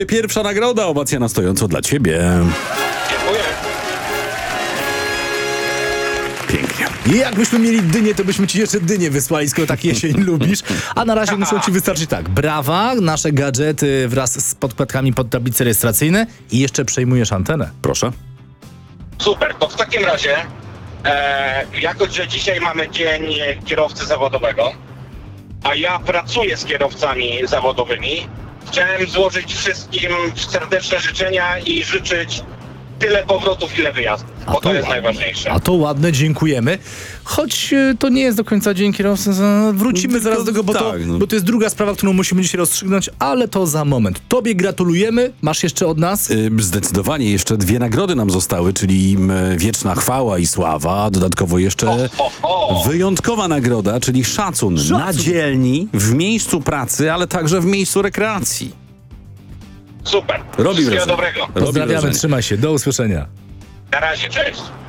Pierwsza nagroda, owacja na stojąco dla ciebie. Dziękuję. Pięknie. I jakbyśmy mieli dynię, to byśmy ci jeszcze dynię wysłali, skoro tak jesień lubisz. A na razie muszą ci wystarczyć tak. Brawa, nasze gadżety wraz z podkładkami pod tablice rejestracyjne i jeszcze przejmujesz antenę. Proszę. Super, to w takim razie, jako że dzisiaj mamy dzień kierowcy zawodowego, a ja pracuję z kierowcami zawodowymi, chciałem złożyć wszystkim serdeczne życzenia i życzyć tyle powrotów, ile wyjazdów, bo to jest najważniejsze. A to ładne, dziękujemy. Choć to nie jest do końca dzień kierowcy, wrócimy zaraz do tego, bo to jest druga sprawa, którą musimy dzisiaj rozstrzygnąć, ale to za moment. Tobie gratulujemy. Masz jeszcze od nas? Zdecydowanie jeszcze 2 nagrody nam zostały, czyli wieczna chwała i sława, a dodatkowo jeszcze wyjątkowa nagroda, czyli szacun na dzielni, w miejscu pracy, ale także w miejscu rekreacji. Super, Robi wszystkiego wrażenie. dobrego. Robi Pozdrawiamy, wrażenie. trzymaj się, do usłyszenia. Na razie, cześć.